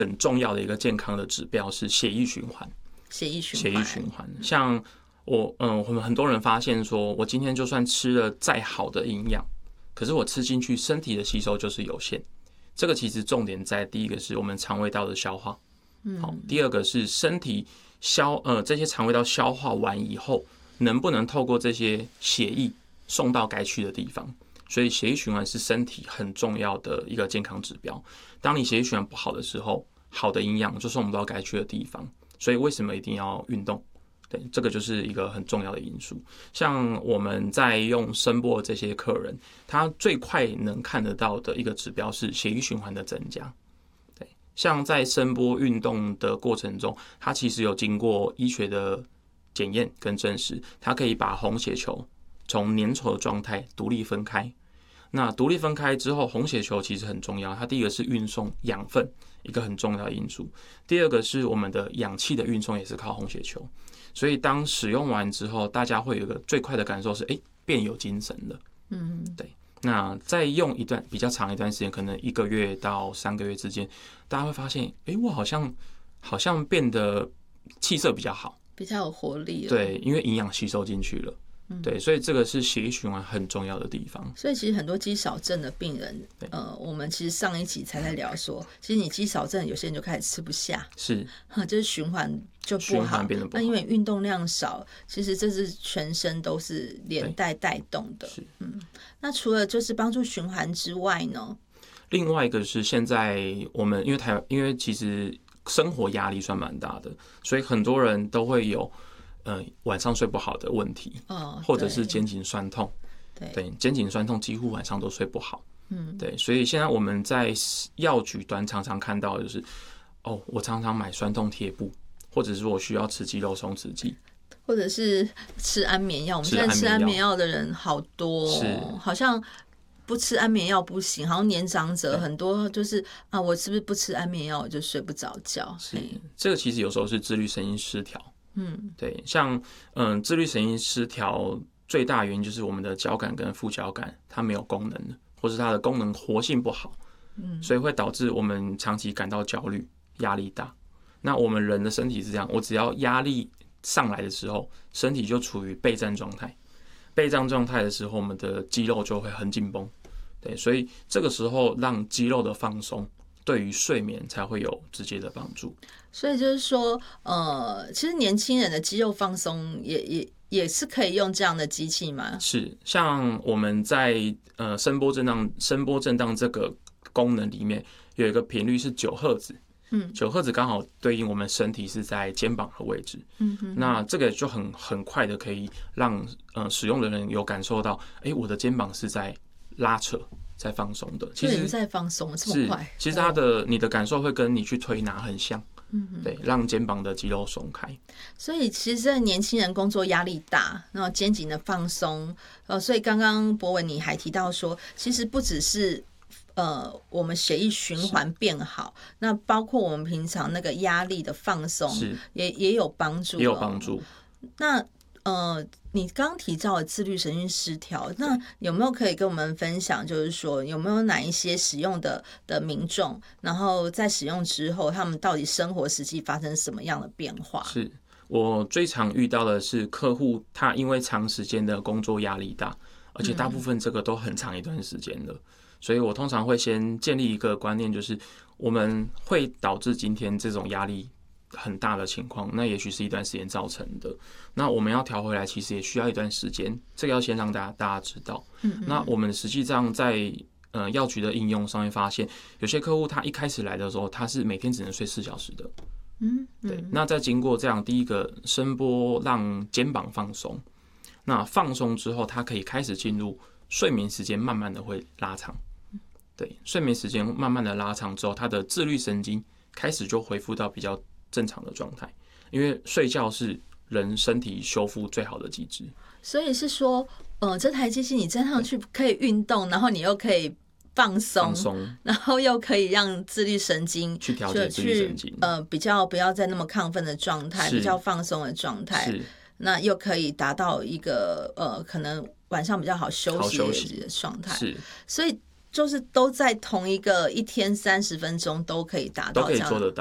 很重要的一个健康的指标是血液循环。 血液循环， 像我们很多人发现说，我今天就算吃了再好的营养，可是我吃进去身体的吸收就是有限。这个其实重点在第一个是我们肠胃道的消化，好，第二个是身体这些肠胃道消化完以后，能不能透过这些血液送到该去的地方。所以血液循环是身体很重要的一个健康指标。当你血液循环不好的时候，好的营养就送不到该去的地方。所以为什么一定要运动？对，这个就是一个很重要的因素。像我们在用声波这些客人，他最快能看得到的一个指标是血液循环的增加。对，像在声波运动的过程中，它其实有经过医学的检验跟证实，它可以把红血球从粘稠的状态独立分开。那独立分开之后，红血球其实很重要。它第一个是运送养分，一个很重要的因素；第二个是我们的氧气的运送也是靠红血球。所以当使用完之后，大家会有一个最快的感受是，变有精神了。对。那再用一段比较长一段时间，可能1个月到3个月之间，大家会发现，我好像变得气色比较好， 比较有活力了。 对，因为营养吸收进去了。对，所以这个是血液循环很重要的地方。 所以其实很多肌少症的病人，我们其实上一集才在聊说，其实你肌少症有些人就开始吃不下， 是， 就是循环就不好， 循环变得不好。 那因为运动量少，其实这是全身都是连带带动的。那除了就是帮助循环之外呢？ 另外一个是现在我们因为其实生活压力算蛮大的，所以很多人都会有晚上睡不好的问题，或者是肩颈酸痛，对，肩颈酸痛几乎晚上都睡不好，对，所以现在我们在药局端常常看到的就是，我常常买酸痛贴布，或者是我需要吃肌肉松弛剂， 或者是吃安眠药。我们现在吃安眠药的人好多，好像不吃安眠药不行，好像年长者很多就是我是不是不吃安眠药我就睡不着觉？是， 这个其实有时候是自律神经失调。对，像自律神经失调最大原因就是我们的交感跟副交感它没有功能了，或是它的功能活性不好，所以会导致我们长期感到焦虑、压力大。那我们人的身体是这样，我只要压力上来的时候，身体就处于备战状态。备战状态的时候，我们的肌肉就会很紧绷。对，所以这个时候让肌肉的放松，对于睡眠才会有直接的帮助。 所以就是说，其实年轻人的肌肉放松也是可以用这样的机器吗？ 是，像我们在声波震荡这个功能里面有一个频率是9赫兹，9赫兹刚好对应我们身体是在肩膀的位置，那这个就很快的可以让使用的人有感受到，我的肩膀是在拉扯。在放松的，其实在放松这么快， 其实你的感受会跟你去推拿很像，对，让肩膀的肌肉松开。 所以其实年轻人工作压力大，然后肩颈的放松，所以刚刚博文你还提到说，其实不只是我们血液循环变好，那包括我们平常那个压力的放松也有帮助， 也有帮助。 那你刚刚提到的自律神经失调，那有没有可以跟我们分享，就是说有没有哪一些使用的民众，然后在使用之后，他们到底生活实际发生什么样的变化？ 是我最常遇到的是客户，他因为长时间的工作压力大，而且大部分这个都很长一段时间了，所以我通常会先建立一个观念，就是我们会导致今天这种压力很大的情况，那也许是一段时间造成的。那我们要调回来，其实也需要一段时间，这个要先让大家知道。那我们实际上在药局的应用上面发现，有些客户他一开始来的时候，他是每天只能睡4小时的。对。那在经过这样第一个声波让肩膀放松，那放松之后，他可以开始进入睡眠时间，慢慢的会拉长。对，睡眠时间慢慢的拉长之后，他的自律神经开始就恢复到比较正常的状态，因为睡觉是人身体修复最好的机制。 所以是说，这台机器你站上去可以运动，然后你又可以放松，然后又可以让自律神经去调节自律神经， 比较不要在那么亢奋的状态，比较放松的状态，那又可以达到一个可能晚上比较好休息的状态。所以就是都在同一个一天30分钟都可以达到这样， 都可以做得到。